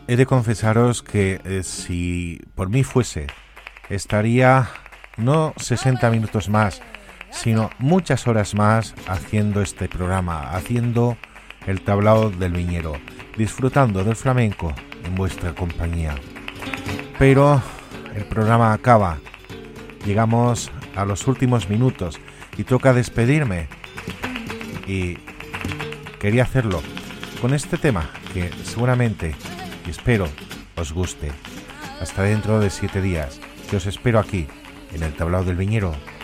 he de confesaros que si por mí fuese, estaría no 60 minutos más, sino muchas horas más haciendo este programa, haciendo el tablao del viñero, disfrutando del flamenco en vuestra compañía. Pero el programa acaba, llegamos a los últimos minutos y toca despedirme, y quería hacerlo con este tema que seguramente y espero os guste. Hasta dentro de 7 días, que os espero aquí en el tablao del viñero.